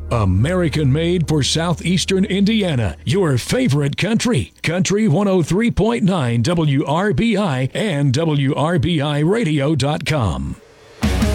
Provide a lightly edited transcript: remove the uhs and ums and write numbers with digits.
American made for southeastern Indiana. Your favorite country. Country 103.9 WRBI and WRBIRadio.com.